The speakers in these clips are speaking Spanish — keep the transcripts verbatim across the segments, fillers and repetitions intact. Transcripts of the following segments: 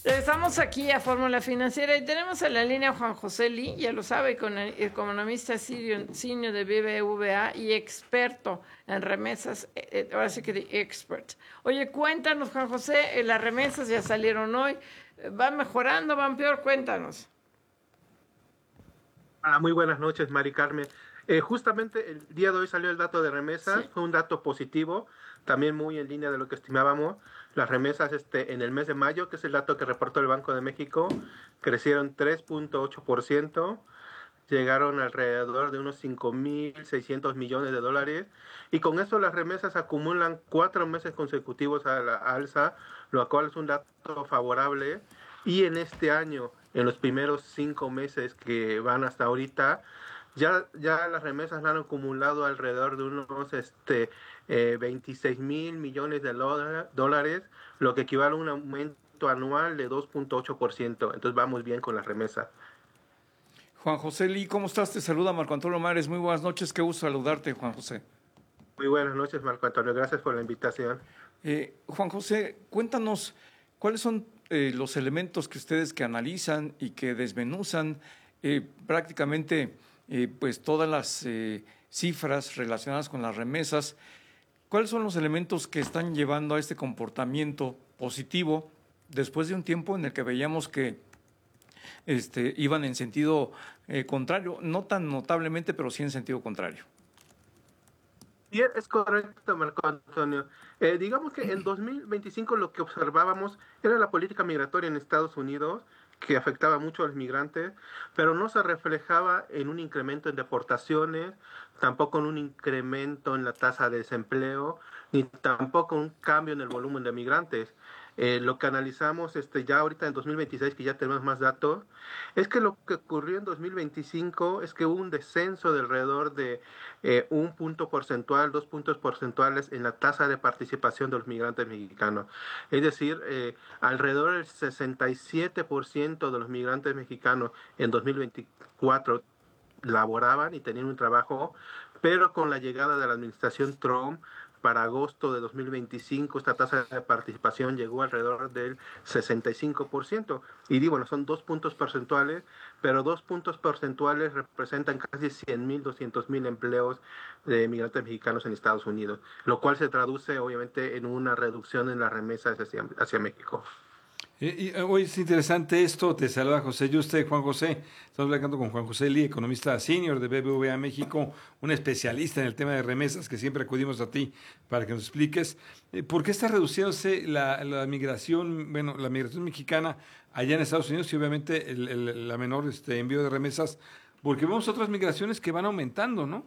Regresamos aquí a Fórmula Financiera y tenemos en la línea a Juan José Lee, ya lo sabe, con el economista senior de B B V A y experto en remesas, eh, ahora sí que de expert. Oye, cuéntanos, Juan José, eh, las remesas ya salieron hoy, ¿van mejorando, van peor? Cuéntanos. Ah, muy buenas noches, Mari Carmen. Eh, justamente el día de hoy salió el dato de remesas, Sí. fue un dato positivo, también muy en línea de lo que estimábamos. Las remesas este, en el mes de mayo, que es el dato que reportó el Banco de México, crecieron tres punto ocho por ciento, llegaron alrededor de unos cinco mil seiscientos millones de dólares, y con eso las remesas acumulan cuatro meses consecutivos a la alza, lo cual es un dato favorable. Y en este año, en los primeros cinco meses que van hasta ahorita, ya, ya las remesas han acumulado alrededor de unos este, eh, veintiséis mil millones de dólares, lo que equivale a un aumento anual de dos punto ocho por ciento. Entonces vamos bien con las remesas. Juan José Lee, ¿cómo estás? Te saluda Marco Antonio Mares. Muy buenas noches, qué gusto saludarte, Juan José. Muy buenas noches, Marco Antonio. Gracias por la invitación. Eh, Juan José, cuéntanos cuáles son eh, los elementos que ustedes que analizan y que desmenuzan eh, prácticamente eh, pues todas las eh, cifras relacionadas con las remesas. ¿Cuáles son los elementos que están llevando a este comportamiento positivo después de un tiempo en el que veíamos que Este, iban en sentido eh, contrario, no tan notablemente, pero sí en sentido contrario? Y es correcto, Marco Antonio. Eh, digamos que en dos mil veinticinco lo que observábamos era la política migratoria en Estados Unidos, que afectaba mucho a los migrantes, pero no se reflejaba en un incremento en deportaciones, tampoco en un incremento en la tasa de desempleo, ni tampoco un cambio en el volumen de migrantes. Eh, lo que analizamos este, ya ahorita en dos mil veintiséis, que ya tenemos más datos, es que lo que ocurrió en dos mil veinticinco es que hubo un descenso de alrededor de eh, un punto porcentual, dos puntos porcentuales en la tasa de participación de los migrantes mexicanos. Es decir, eh, alrededor del sesenta y siete por ciento de los migrantes mexicanos en dos mil veinticuatro laboraban y tenían un trabajo, pero con la llegada de la administración Trump, para agosto de dos mil veinticinco, esta tasa de participación llegó alrededor del sesenta y cinco por ciento. Y digo, bueno, son dos puntos porcentuales, pero dos puntos porcentuales representan casi cien mil, doscientos mil empleos de migrantes mexicanos en Estados Unidos, lo cual se traduce obviamente en una reducción en las remesas hacia, hacia México. Y, y, hoy es interesante esto, te saluda José Yuste, Juan José. Estamos hablando con Juan José Lee, economista senior de B B V A México, un especialista en el tema de remesas, que siempre acudimos a ti para que nos expliques eh, por qué está reduciéndose la, la migración, bueno, la migración mexicana allá en Estados Unidos y obviamente el, el, la menor este, envío de remesas, porque vemos otras migraciones que van aumentando, ¿no?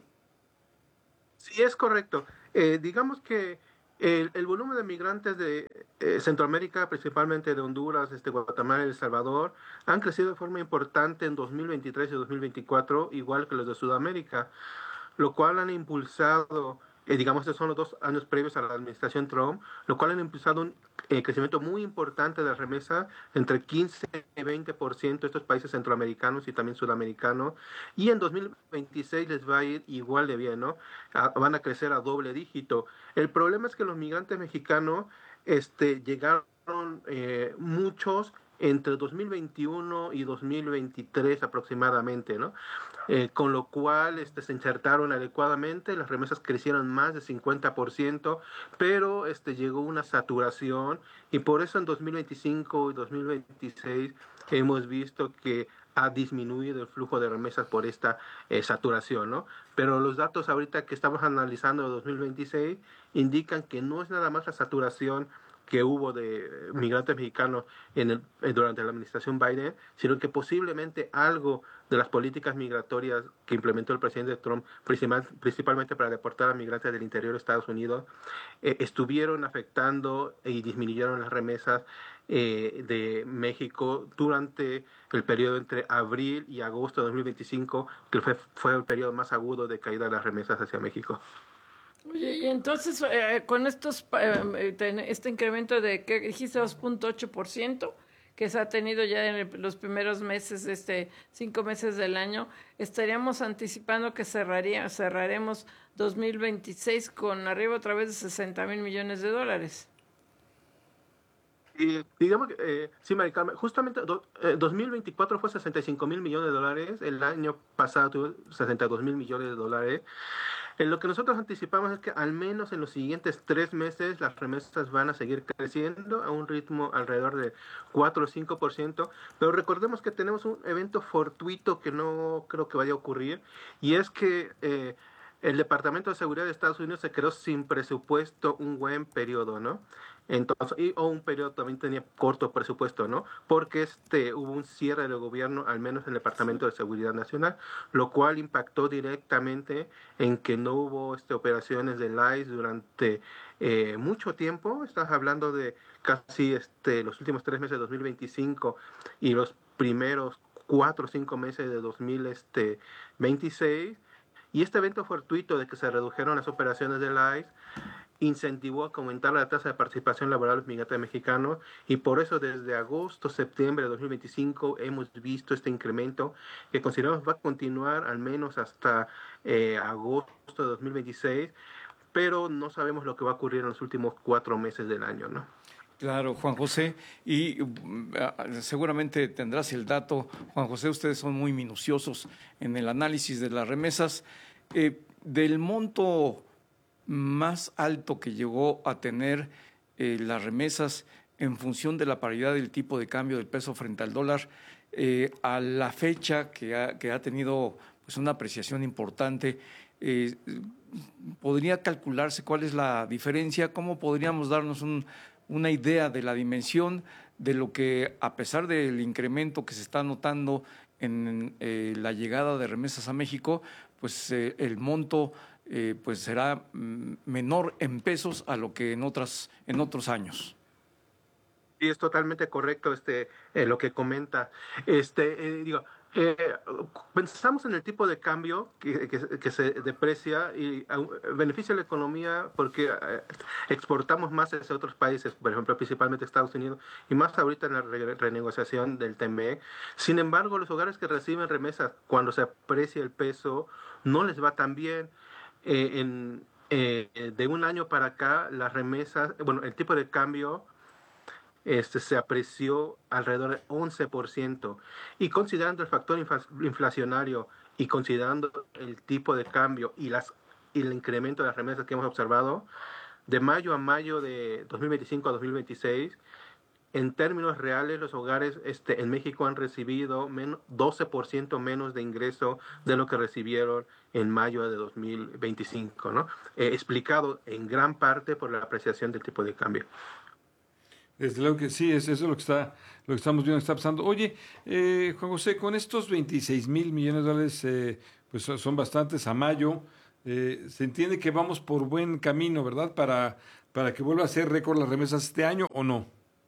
Sí, es correcto. Eh, digamos que el, el volumen de migrantes de eh, Centroamérica, principalmente de Honduras, este, Guatemala y El Salvador, han crecido de forma importante en dos mil veintitrés y dos mil veinticuatro, igual que los de Sudamérica, lo cual han impulsado, eh, digamos, estos son los dos años previos a la administración Trump, lo cual han impulsado un eh, crecimiento muy importante de las remesas, entre quince y veinte por ciento de estos países centroamericanos y también sudamericanos, y en dos mil veintiséis les va a ir igual de bien, ¿no? A, van a crecer a doble dígito. El problema es que los migrantes mexicanos este, llegaron eh, muchos entre dos mil veintiuno y dos mil veintitrés aproximadamente, ¿no? Eh, con lo cual este, se insertaron adecuadamente, las remesas crecieron más de cincuenta por ciento, pero este, llegó una saturación y por eso en dos mil veinticinco y dos mil veintiséis hemos visto que ha disminuido el flujo de remesas por esta eh, saturación, ¿no? Pero los datos ahorita que estamos analizando de dos mil veintiséis indican que no es nada más la saturación que hubo de migrantes mexicanos en el, durante la administración Biden, sino que posiblemente algo de las políticas migratorias que implementó el presidente Trump, principal, principalmente para deportar a migrantes del interior de Estados Unidos, eh, estuvieron afectando y disminuyeron las remesas eh, de México durante el periodo entre abril y agosto de dos mil veinticinco, que fue, fue el periodo más agudo de caída de las remesas hacia México. Oye, y entonces eh, con estos eh, este incremento de que dijiste dos punto ocho por ciento que se ha tenido ya en el, los primeros meses, este cinco meses del año, estaríamos anticipando que cerraría, cerraremos dos mil veintiséis con arriba otra vez de sesenta mil millones de dólares. Y digamos que, eh, sí, Mari Carmen, justamente do- eh, dos mil veinticuatro fue sesenta y cinco mil millones de dólares, el año pasado tuvo sesenta y dos mil millones de dólares. En lo que nosotros anticipamos es que al menos en los siguientes tres meses las remesas van a seguir creciendo a un ritmo alrededor de cuatro o cinco por ciento, pero recordemos que tenemos un evento fortuito que no creo que vaya a ocurrir, y es que eh, el Departamento de Seguridad de Estados Unidos se quedó sin presupuesto un buen periodo, ¿no? Entonces, y, o un periodo también tenía corto presupuesto, ¿no? Porque este hubo un cierre del gobierno, al menos en el Departamento de Seguridad Nacional, lo cual impactó directamente en que no hubo este, operaciones de I C E durante eh, mucho tiempo. Estás hablando de casi este, los últimos tres meses de dos mil veinticinco y los primeros cuatro o cinco meses de dos mil veintiséis. Y este evento fortuito de que se redujeron las operaciones del I C E incentivó a aumentar la tasa de participación laboral de los migrantes mexicanos, y por eso desde agosto, septiembre de dos mil veinticinco hemos visto este incremento que consideramos va a continuar al menos hasta eh, agosto de dos mil veintiséis, pero no sabemos lo que va a ocurrir en los últimos cuatro meses del año, ¿no? Claro, Juan José, y mm, ah, seguramente tendrás el dato, Juan José, ustedes son muy minuciosos en el análisis de las remesas. Eh, del monto más alto que llegó a tener eh, las remesas en función de la paridad del tipo de cambio del peso frente al dólar, eh, a la fecha que ha, que ha tenido pues, una apreciación importante, eh, ¿podría calcularse cuál es la diferencia? ¿Cómo podríamos darnos un, una idea de la dimensión de lo que, a pesar del incremento que se está notando en eh, la llegada de remesas a México, pues eh, el monto eh, pues será mm, menor en pesos a lo que en otras en otros años? Sí, es totalmente correcto este, eh, lo que comenta. Este, eh, digo, eh, pensamos en el tipo de cambio que, que, que se deprecia y uh, beneficia a la economía porque uh, exportamos más hacia otros países, por ejemplo, principalmente Estados Unidos, y más ahorita en la re renegociación del T M E. Sin embargo, los hogares que reciben remesas, cuando se aprecia el peso, no les va tan bien. Eh, en, eh, de un año para acá, las remesas, bueno, el tipo de cambio este, se apreció alrededor del once por ciento. Y considerando el factor infla inflacionario y considerando el tipo de cambio y, las, y el incremento de las remesas que hemos observado, de mayo a mayo de dos mil veinticinco a dos mil veintiséis, en términos reales, los hogares este, en México han recibido menos, doce por ciento menos de ingreso de lo que recibieron en mayo de dos mil veinticinco, ¿no? Eh, explicado en gran parte por la apreciación del tipo de cambio. Desde luego que sí, es eso lo que está, lo que estamos viendo, está pasando. Oye, eh, Juan José, con estos veintiséis mil millones de dólares, eh, pues son, son bastantes a mayo. Eh, se entiende que vamos por buen camino, ¿verdad? Para, para que vuelva a ser récord las remesas este año, ¿o no?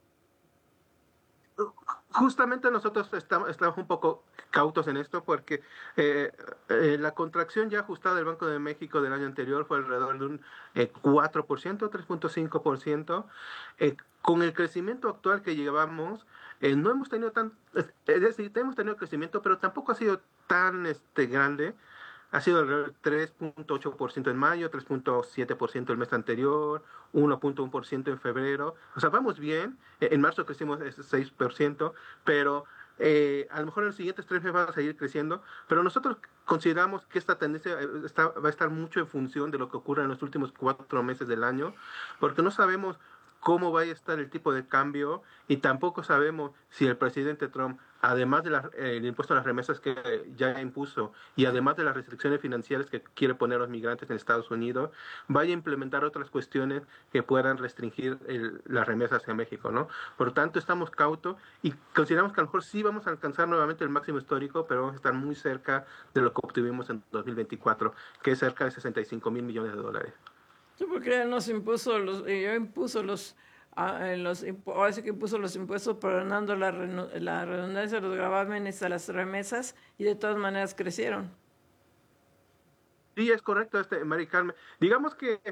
Justamente nosotros estamos, estamos un poco cautos en esto porque eh, eh, la contracción ya ajustada del Banco de México del año anterior fue alrededor de un eh, cuatro por ciento, tres punto cinco por ciento. Eh, con el crecimiento actual que llevamos, eh, no hemos tenido tan, es decir, hemos tenido crecimiento, pero tampoco ha sido tan este, grande. Ha sido alrededor del tres punto ocho por ciento en mayo, tres punto siete por ciento el mes anterior, uno punto uno por ciento en febrero. O sea, vamos bien. En marzo crecimos seis por ciento, pero eh, a lo mejor en los siguientes tres meses va a seguir creciendo. Pero nosotros consideramos que esta tendencia está, va a estar mucho en función de lo que ocurra en los últimos cuatro meses del año, porque no sabemos cómo va a estar el tipo de cambio y tampoco sabemos si el presidente Trump, además del eh, impuesto a las remesas que ya impuso y además de las restricciones financieras que quiere poner a los migrantes en Estados Unidos, vaya a implementar otras cuestiones que puedan restringir el, las remesas hacia México, ¿no? Por tanto, estamos cautos y consideramos que a lo mejor sí vamos a alcanzar nuevamente el máximo histórico, pero vamos a estar muy cerca de lo que obtuvimos en dos mil veinticuatro, que es cerca de sesenta y cinco mil millones de dólares. Sí, porque él nos impuso los, ella impuso los, ah, los, ahora sí que impuso los impuestos, perdonando la, la redundancia de los gravámenes a las remesas, y de todas maneras crecieron. Sí, es correcto, este, Mari Carmen. Digamos que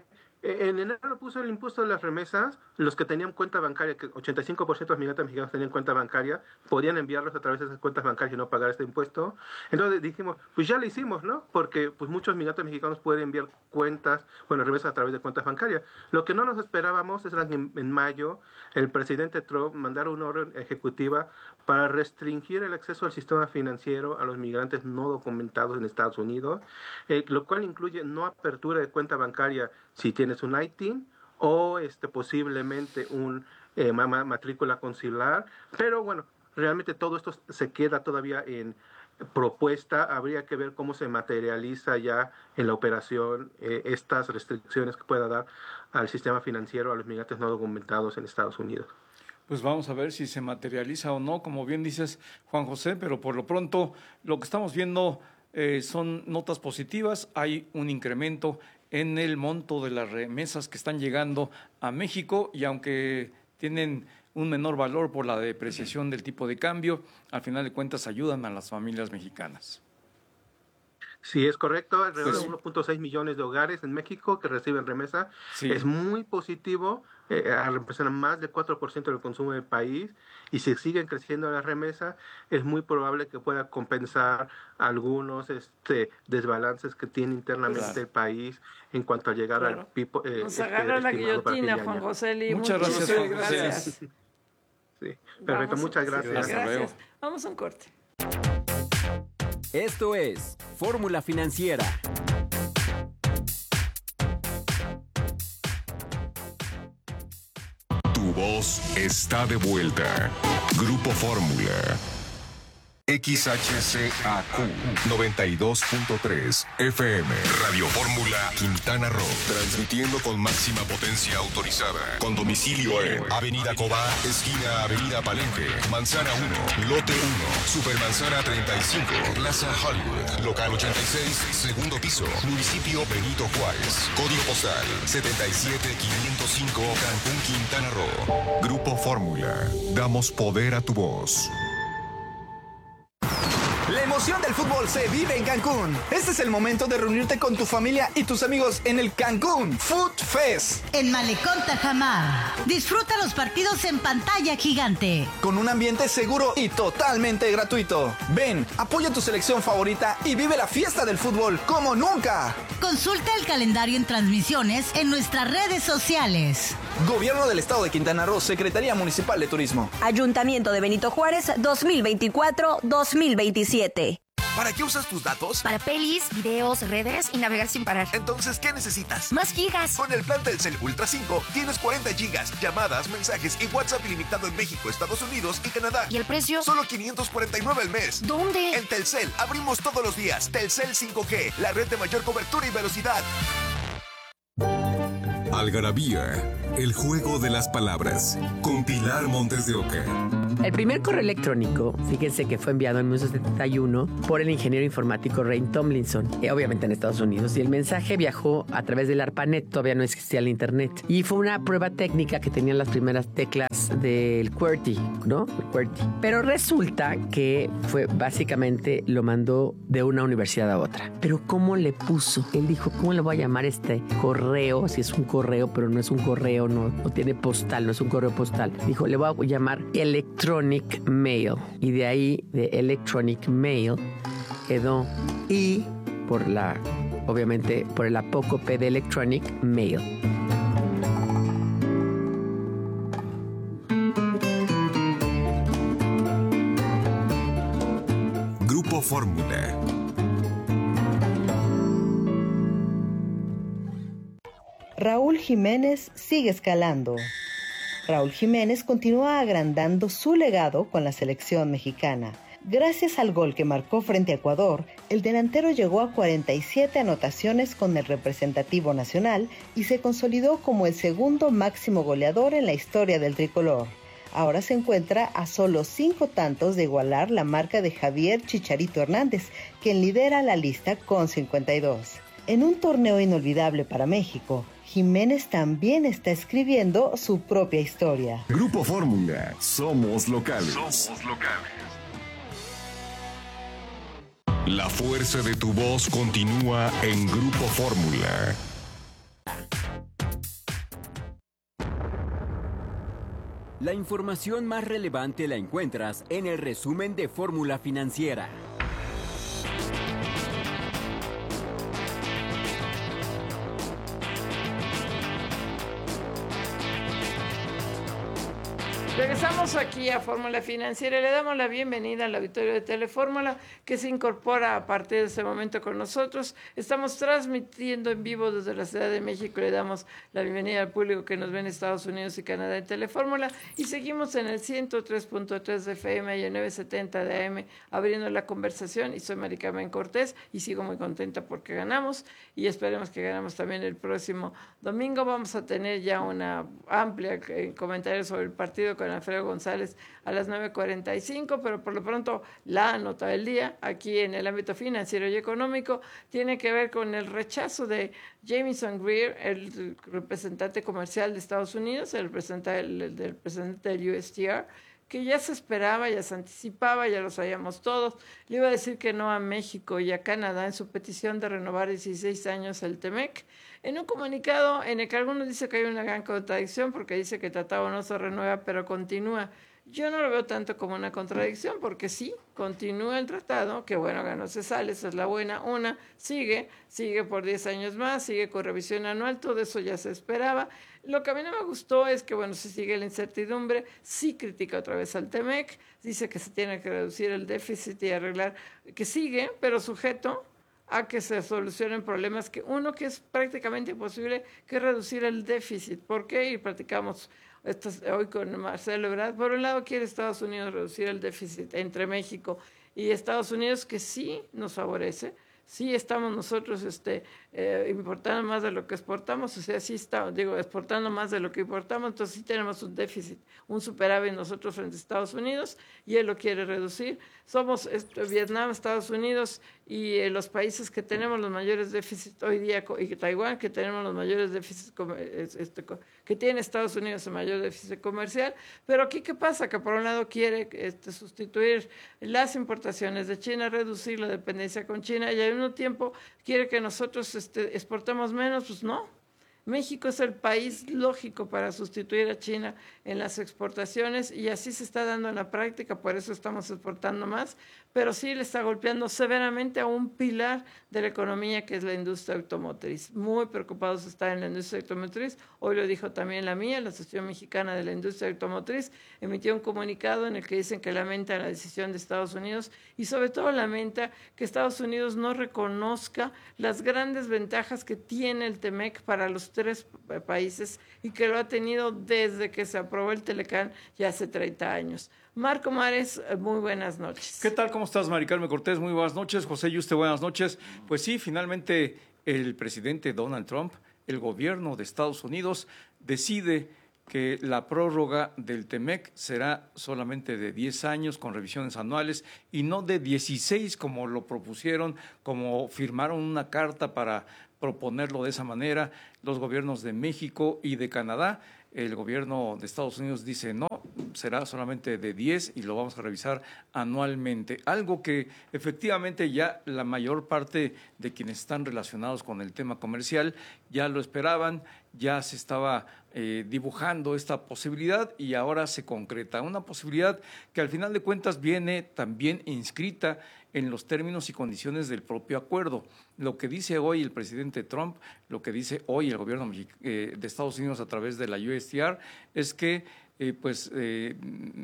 En enero puso el impuesto de las remesas, los que tenían cuenta bancaria, que ochenta y cinco por ciento de los migrantes mexicanos tenían cuenta bancaria, podían enviarlos a través de esas cuentas bancarias y no pagar este impuesto. Entonces dijimos, pues ya lo hicimos, ¿no? Porque pues muchos migrantes mexicanos pueden enviar cuentas, bueno, remesas a través de cuentas bancarias. Lo que no nos esperábamos es que en, en mayo el presidente Trump mandara una orden ejecutiva para restringir el acceso al sistema financiero a los migrantes no documentados en Estados Unidos, eh, lo cual incluye no apertura de cuenta bancaria si tienes un I T I N o este, posiblemente un eh, matrícula consular, pero bueno, realmente todo esto se queda todavía en propuesta, habría que ver cómo se materializa ya en la operación eh, estas restricciones que pueda dar al sistema financiero a los migrantes no documentados en Estados Unidos. Pues vamos a ver si se materializa o no, como bien dices, Juan José, pero por lo pronto lo que estamos viendo eh, son notas positivas, hay un incremento en el monto de las remesas que están llegando a México y aunque tienen un menor valor por la depreciación del tipo de cambio, al final de cuentas ayudan a las familias mexicanas. Sí, es correcto, alrededor de uno punto seis millones de hogares en México que reciben remesa. Sí. Es muy positivo, eh, representan más del cuatro por ciento del consumo del país y si siguen creciendo las remesas, es muy probable que pueda compensar algunos este, desbalances que tiene internamente claro. el país en cuanto a llegar claro. al pipo. Eh, Nos agarra este, la guillotina, Juan José Lee. Muchas, muchas gracias, Juan José. Gracias. Sí, perfecto, muchas gracias. gracias. gracias. Vamos a un corte. Esto es Fórmula Financiera. Tu voz está de vuelta. Grupo Fórmula. X H C A Q noventa y dos punto tres F M. Radio Fórmula Quintana Roo. Transmitiendo con máxima potencia autorizada. Con domicilio en Avenida Cobá, esquina Avenida Palenque, Manzana uno, Lote uno, Supermanzana treinta y cinco, Plaza Hollywood, Local ochenta y seis, segundo piso, Municipio Benito Juárez. Código postal setenta y siete quinientos cinco, Cancún, Quintana Roo. Grupo Fórmula. Damos poder a tu voz. La emoción del fútbol se vive en Cancún. Este es el momento de reunirte con tu familia y tus amigos en el Cancún Food Fest. En Malecón Tajamar. Disfruta los partidos en pantalla gigante. Con un ambiente seguro y totalmente gratuito. Ven, apoya tu selección favorita y vive la fiesta del fútbol como nunca. Consulta el calendario en transmisiones en nuestras redes sociales. Gobierno del Estado de Quintana Roo, Secretaría Municipal de Turismo. Ayuntamiento de Benito Juárez, dos mil veinticuatro a dos mil veintisiete. ¿Para qué usas tus datos? Para pelis, videos, redes y navegar sin parar. Entonces, ¿qué necesitas? Más gigas. Con el plan Telcel Ultra cinco tienes cuarenta gigas, llamadas, mensajes y WhatsApp ilimitado en México, Estados Unidos y Canadá. ¿Y el precio? Solo quinientos cuarenta y nueve al mes. ¿Dónde? En Telcel, abrimos todos los días. Telcel cinco G, la red de mayor cobertura y velocidad. Algarabía, el juego de las palabras, con Pilar Montes de Oca. El primer correo electrónico, fíjense que fue enviado en mil novecientos setenta y uno por el ingeniero informático Ray Tomlinson, eh, obviamente en Estados Unidos, y el mensaje viajó a través del ARPANET, todavía no existía el internet, y fue una prueba técnica que tenían las primeras teclas del QWERTY, ¿no? El QWERTY. Pero resulta que fue básicamente, lo mandó de una universidad a otra. Pero ¿cómo le puso? Él dijo, ¿cómo le voy a llamar este correo? Si es un correo, pero no es un correo, no, no tiene postal, no es un correo postal. Dijo, le voy a llamar Electronic Mail. Y de ahí, de Electronic Mail, quedó I por la, obviamente, por el apócope de Electronic Mail. Grupo Fórmula. Raúl Jiménez sigue escalando. Raúl Jiménez continúa agrandando su legado con la selección mexicana. Gracias al gol que marcó frente a Ecuador, el delantero llegó a cuarenta y siete anotaciones con el representativo nacional y se consolidó como el segundo máximo goleador en la historia del tricolor. Ahora se encuentra a solo cinco tantos de igualar la marca de Javier Chicharito Hernández, quien lidera la lista con cincuenta y dos. En un torneo inolvidable para México, Jiménez también está escribiendo su propia historia. Grupo Fórmula, somos locales. Somos locales. La fuerza de tu voz continúa en Grupo Fórmula. La información más relevante la encuentras en el resumen de Fórmula Financiera. Regresamos aquí a Fórmula Financiera y le damos la bienvenida al auditorio de Telefórmula que se incorpora a partir de este momento con nosotros. Estamos transmitiendo en vivo desde la Ciudad de México. Le damos la bienvenida al público que nos ve en Estados Unidos y Canadá en Telefórmula y seguimos en el ciento tres punto tres de F M y el novecientos setenta de A M abriendo la conversación. Y soy Mari Carmen Cortés y sigo muy contenta porque ganamos y esperemos que ganamos también el próximo domingo. Vamos a tener ya una amplia eh, comentario sobre el partido con Alfredo González a las nueve cuarenta y cinco, pero por lo pronto la nota del día aquí en el ámbito financiero y económico tiene que ver con el rechazo de Jamieson Greer, el representante comercial de Estados Unidos, el representante del, del presidente del U S T R, que ya se esperaba, ya se anticipaba, ya lo sabíamos todos. Le iba a decir que no a México y a Canadá en su petición de renovar dieciséis años el TEMEC. En un comunicado en el que algunos dicen que hay una gran contradicción porque dice que el tratado no se renueva, pero continúa. Yo no lo veo tanto como una contradicción porque sí, continúa el tratado, que bueno, que no se sale, esa es la buena. Una, sigue, sigue por diez años más, sigue con revisión anual, todo eso ya se esperaba. Lo que a mí no me gustó es que, bueno, se sigue la incertidumbre, sí critica otra vez al TEMEC, dice que se tiene que reducir el déficit y arreglar, que sigue, pero sujeto a que se solucionen problemas que uno que es prácticamente imposible, que es reducir el déficit. ¿Por qué? Y platicamos esto hoy con Marcelo Ebrard. Por un lado quiere Estados Unidos reducir el déficit entre México y Estados Unidos, que sí nos favorece. Sí estamos nosotros este, eh, importando más de lo que exportamos, o sea, sí estamos, digo, exportando más de lo que importamos, entonces sí tenemos un déficit, un superávit nosotros frente a Estados Unidos, y él lo quiere reducir. Somos este, Vietnam, Estados Unidos y eh, los países que tenemos los mayores déficits hoy día, y Taiwán, que tenemos los mayores déficits, este, que tiene Estados Unidos el mayor déficit comercial. Pero aquí, ¿qué pasa? Que por un lado quiere este, sustituir las importaciones de China, reducir la dependencia con China, y al mismo tiempo quiere que nosotros este, exportemos menos. Pues no. México es el país lógico para sustituir a China en las exportaciones y así se está dando en la práctica, por eso estamos exportando más, pero sí le está golpeando severamente a un pilar de la economía que es la industria automotriz. Muy preocupados están en la industria automotriz, hoy lo dijo también la mía, la Asociación Mexicana de la Industria Automotriz, emitió un comunicado en el que dicen que lamentan la decisión de Estados Unidos y sobre todo lamenta que Estados Unidos no reconozca las grandes ventajas que tiene el TEMEC para los tres países y que lo ha tenido desde que se aprobó el Telecán ya hace treinta años. Marco Mares, muy buenas noches. ¿Qué tal? ¿Cómo estás, Mari Carmen Cortés? Muy buenas noches. José Yuste, buenas noches. Pues sí, finalmente el presidente Donald Trump, el gobierno de Estados Unidos, decide que la prórroga del TEMEC será solamente de diez años con revisiones anuales y no de dieciséis como lo propusieron, como firmaron una carta para proponerlo de esa manera los gobiernos de México y de Canadá. El gobierno de Estados Unidos dice no, será solamente de diez y lo vamos a revisar anualmente. Algo que efectivamente ya la mayor parte de quienes están relacionados con el tema comercial ya lo esperaban, ya se estaba eh, dibujando esta posibilidad y ahora se concreta. Una posibilidad que al final de cuentas viene también inscrita en los términos y condiciones del propio acuerdo. Lo que dice hoy el presidente Trump, lo que dice hoy el gobierno eh, de Estados Unidos a través de la U S T R es que eh, pues, eh,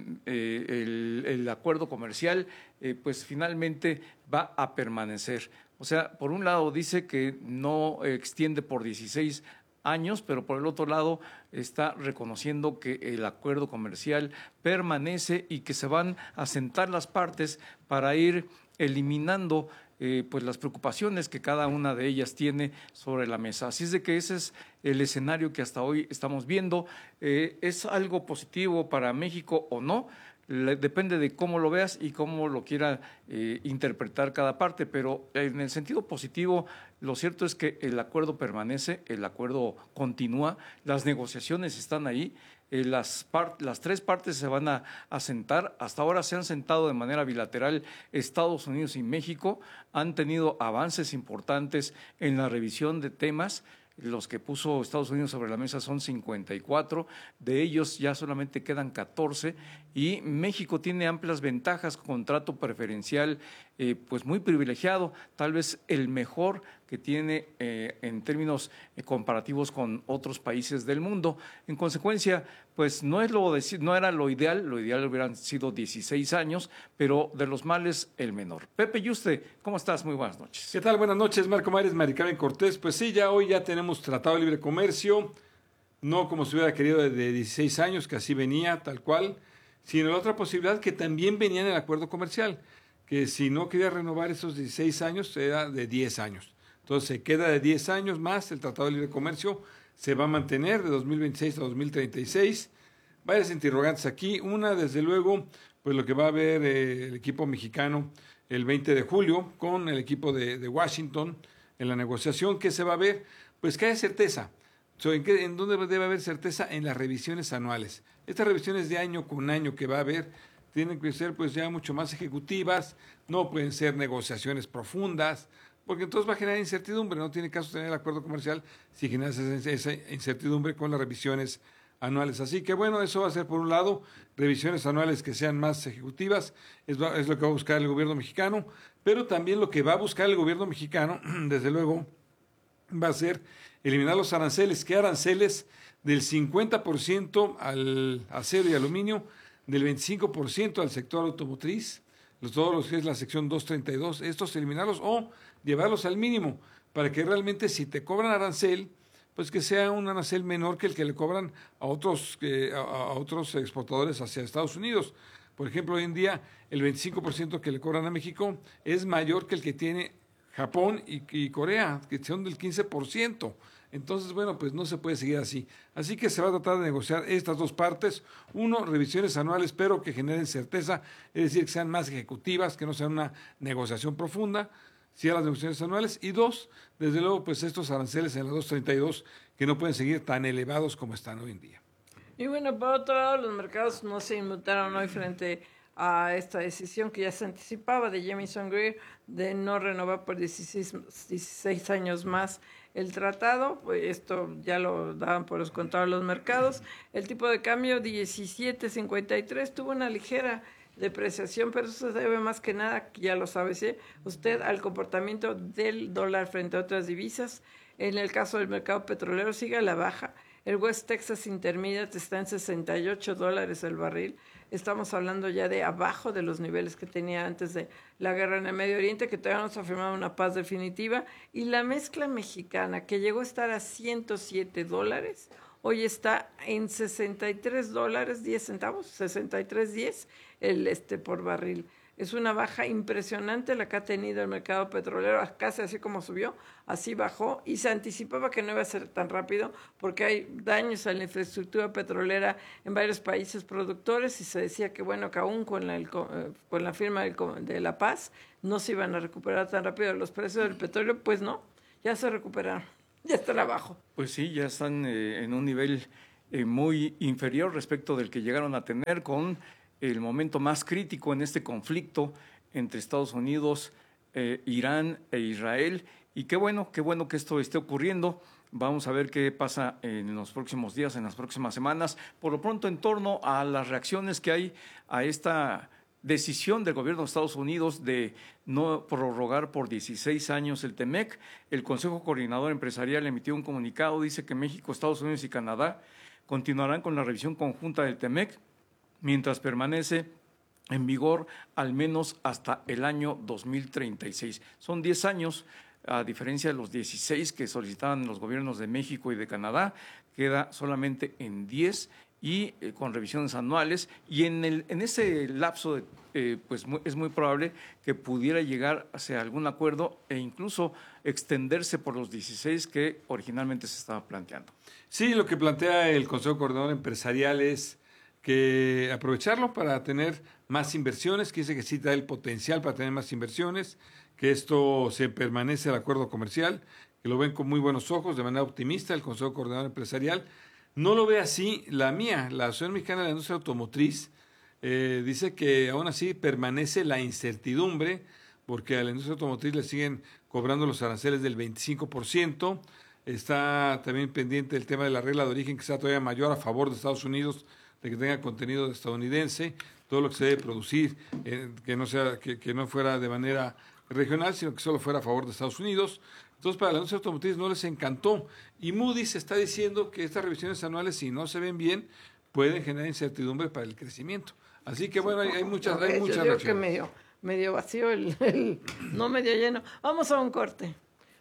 eh, el, el acuerdo comercial eh, pues, finalmente va a permanecer. O sea, por un lado dice que no extiende por dieciséis años, pero por el otro lado está reconociendo que el acuerdo comercial permanece y que se van a sentar las partes para ir eliminando eh, pues las preocupaciones que cada una de ellas tiene sobre la mesa. Así es de que ese es el escenario que hasta hoy estamos viendo. Eh, ¿Es algo positivo para México o no? Le, depende de cómo lo veas y cómo lo quiera eh, interpretar cada parte, pero en el sentido positivo, lo cierto es que el acuerdo permanece, el acuerdo continúa, las negociaciones están ahí, eh, las, part, las tres partes se van a, a sentar. Hasta ahora se han sentado de manera bilateral Estados Unidos y México, han tenido avances importantes en la revisión de temas. los que puso Estados Unidos sobre la mesa son cincuenta y cuatro, de ellos ya solamente quedan catorce y México tiene amplias ventajas, contrato preferencial eh, pues muy privilegiado, tal vez el mejor que tiene eh, en términos eh, comparativos con otros países del mundo. En consecuencia, pues no es lo de, no era lo ideal, lo ideal hubieran sido dieciséis años, pero de los males el menor. Pepe Yuste, ¿cómo estás? Muy buenas noches. ¿Qué tal? Buenas noches, Marco Mares, Mari Carmen Cortés. Pues sí, ya hoy ya tenemos Tratado de Libre Comercio, no como se hubiera querido de dieciséis años, que así venía, tal cual, sino la otra posibilidad que también venía en el acuerdo comercial, que si no quería renovar esos dieciséis años, era de diez años. Entonces se queda de diez años más, el Tratado de Libre Comercio se va a mantener de dos mil veintiséis a dos mil treinta y seis. Varias interrogantes aquí. Una, desde luego, pues lo que va a ver eh, el equipo mexicano el veinte de julio con el equipo de, de Washington en la negociación. ¿Qué se va a ver? Pues que haya certeza. So, ¿en, qué, ¿En dónde debe haber certeza? En las revisiones anuales. Estas revisiones de año con año que va a haber tienen que ser pues ya mucho más ejecutivas, no pueden ser negociaciones profundas, porque entonces va a generar incertidumbre. No tiene caso tener el acuerdo comercial si generas esa, esa incertidumbre con las revisiones anuales. Así que bueno, eso va a ser por un lado, revisiones anuales que sean más ejecutivas, es, es lo que va a buscar el gobierno mexicano, pero también lo que va a buscar el gobierno mexicano, desde luego, va a ser eliminar los aranceles. ¿Qué aranceles? Del cincuenta por ciento al acero y aluminio, del veinticinco por ciento al sector automotriz, los, todos los que es la sección doscientos treinta y dos, estos eliminarlos o llevarlos al mínimo, para que realmente si te cobran arancel, pues que sea un arancel menor que el que le cobran a otros, eh, a, a otros exportadores hacia Estados Unidos. Por ejemplo, hoy en día el veinticinco por ciento que le cobran a México es mayor que el que tiene Japón y, y Corea, que son del quince por ciento. Entonces, bueno, pues no se puede seguir así. Así que se va a tratar de negociar estas dos partes. Uno, revisiones anuales, pero que generen certeza, es decir, que sean más ejecutivas, que no sea una negociación profunda, sí a las negociaciones anuales. Y dos, desde luego, pues estos aranceles en la doscientos treinta y dos que no pueden seguir tan elevados como están hoy en día. Y bueno, por otro lado, los mercados no se inmutaron hoy frente a esta decisión que ya se anticipaba de Jamieson Greer de no renovar por dieciséis, dieciséis años más el tratado. Pues esto ya lo daban por descontado los mercados. El tipo de cambio diecisiete cincuenta y tres tuvo una ligera depreciación, pero eso se debe más que nada, ya lo sabe ¿sí? usted, al comportamiento del dólar frente a otras divisas. En el caso del mercado petrolero sigue a la baja. El West Texas Intermediate está en sesenta y ocho dólares el barril. Estamos hablando ya de abajo de los niveles que tenía antes de la guerra en el Medio Oriente, que todavía no se ha firmado una paz definitiva. Y la mezcla mexicana, que llegó a estar a ciento siete dólares, hoy está en sesenta y tres dólares diez centavos, sesenta y tres diez el este por barril. Es una baja impresionante la que ha tenido el mercado petrolero, casi así como subió, así bajó, y se anticipaba que no iba a ser tan rápido porque hay daños a la infraestructura petrolera en varios países productores y se decía que bueno, que aún con la, el, con la firma del, de la paz no se iban a recuperar tan rápido los precios del petróleo. Pues no, ya se recuperaron, ya están abajo. Pues sí, ya están eh, en un nivel eh, muy inferior respecto del que llegaron a tener con el momento más crítico en este conflicto entre Estados Unidos, eh, Irán e Israel. Y qué bueno, qué bueno que esto esté ocurriendo. Vamos a ver qué pasa en los próximos días, en las próximas semanas. Por lo pronto, en torno a las reacciones que hay a esta decisión del gobierno de Estados Unidos de no prorrogar por dieciséis años el TEMEC, el Consejo Coordinador Empresarial emitió un comunicado, dice que México, Estados Unidos y Canadá continuarán con la revisión conjunta del TEMEC mientras permanece en vigor al menos hasta el año dos mil treinta y seis. Son diez años, a diferencia de los dieciséis que solicitaban los gobiernos de México y de Canadá, queda solamente en diez y eh, con revisiones anuales. Y en, el, en ese lapso, de, eh, pues muy, es muy probable que pudiera llegar hacia algún acuerdo e incluso extenderse por los dieciséis que originalmente se estaba planteando. Sí, lo que plantea el Consejo Coordinador Empresarial es que aprovecharlo para tener más inversiones, que dice que sí da el potencial para tener más inversiones, que esto se permanece el acuerdo comercial, que lo ven con muy buenos ojos, de manera optimista, el Consejo Coordinador Empresarial. No lo ve así la mía, la Asociación Mexicana de la Industria Automotriz, eh, dice que aún así permanece la incertidumbre, porque a la industria automotriz le siguen cobrando los aranceles del veinticinco por ciento, está también pendiente el tema de la regla de origen, que sea todavía mayor a favor de Estados Unidos, de que tenga contenido estadounidense, todo lo que se debe producir, eh, que no sea, que, que no fuera de manera regional, sino que solo fuera a favor de Estados Unidos. Entonces, para la industria automotriz no les encantó. Y Moody's está diciendo que estas revisiones anuales, si no se ven bien, pueden generar incertidumbre para el crecimiento. Así que, bueno, hay, hay muchas, hay muchas Yo digo reacciones. que medio, medio vacío, el, el, no medio lleno. Vamos a un corte.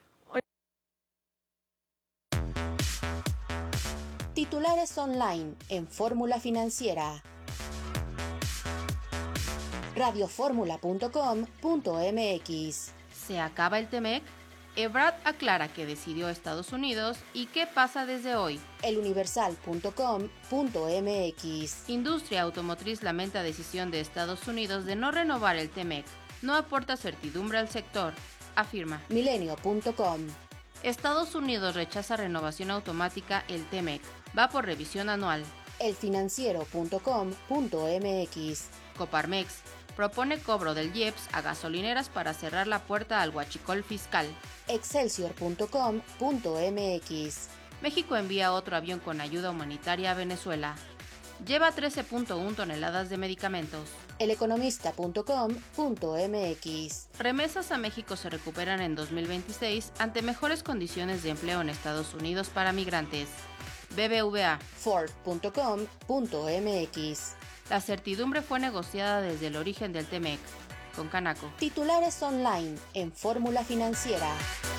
Titulares online en Fórmula Financiera. radioformula punto com punto m x. ¿Se acaba el T-M E C? Ebrard aclara que decidió Estados Unidos y qué pasa desde hoy. eluniversal punto com punto m x. Industria automotriz lamenta decisión de Estados Unidos de no renovar el T-M E C. No aporta certidumbre al sector, afirma. milenio punto com. Estados Unidos rechaza renovación automática el T-M E C. Va por revisión anual. elfinanciero punto com punto m x. Coparmex propone cobro del I E P S a gasolineras para cerrar la puerta al huachicol fiscal. excelsior punto com punto m x. México envía otro avión con ayuda humanitaria a Venezuela. Lleva trece punto uno toneladas de medicamentos. eleconomista punto com punto m x. Remesas a México se recuperan en dos mil veintiséis ante mejores condiciones de empleo en Estados Unidos para migrantes. B B V A. Ford punto com punto m x. La certidumbre fue negociada desde el origen del T M E C, con Canaco. Titulares online en Fórmula Financiera.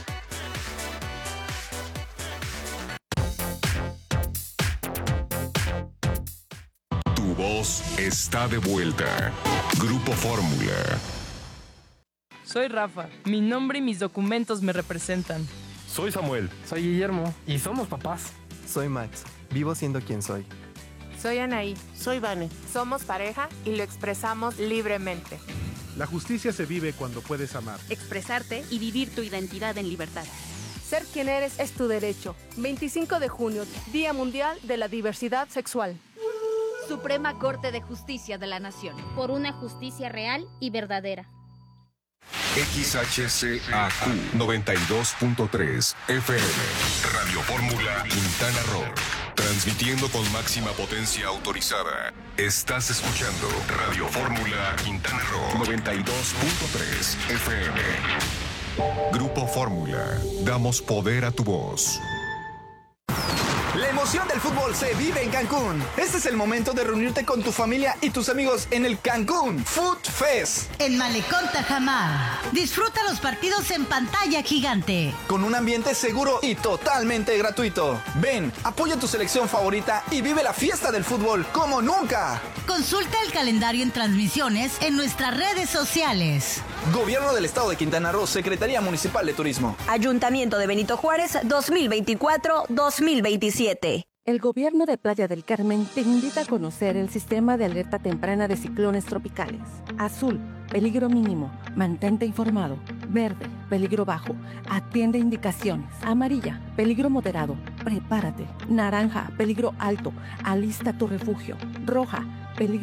Tu voz está de vuelta. Grupo Fórmula. Soy Rafa. Mi nombre y mis documentos me representan. Soy Samuel. Soy Guillermo. Y somos papás. Soy Max. Vivo siendo quien soy. Soy Anaí. Soy Vane. Somos pareja y lo expresamos libremente. La justicia se vive cuando puedes amar. Expresarte y vivir tu identidad en libertad. Ser quien eres es tu derecho. veinticinco de junio, Día Mundial de la Diversidad Sexual. Suprema Corte de Justicia de la Nación. Por una justicia real y verdadera. X H C A Q noventa y dos punto tres F M. Radio Fórmula Quintana Roo. Transmitiendo con máxima potencia autorizada. Estás escuchando Radio Fórmula Quintana Roo noventa y dos punto tres F M. Grupo Fórmula. Damos poder a tu voz. La emoción del fútbol se vive en Cancún. Este es el momento de reunirte con tu familia y tus amigos en el Cancún Food Fest. En Malecón Tajamar. Disfruta los partidos en pantalla gigante. Con un ambiente seguro y totalmente gratuito. Ven, apoya tu selección favorita y vive la fiesta del fútbol como nunca. Consulta el calendario en transmisiones en nuestras redes sociales. Gobierno del Estado de Quintana Roo, Secretaría Municipal de Turismo. Ayuntamiento de Benito Juárez, dos mil veinticuatro a dos mil veintisiete. El Gobierno de Playa del Carmen te invita a conocer el sistema de alerta temprana de ciclones tropicales. Azul, peligro mínimo, mantente informado. Verde, peligro bajo, atiende indicaciones. Amarilla, peligro moderado, prepárate. Naranja, peligro alto, alista tu refugio. Roja,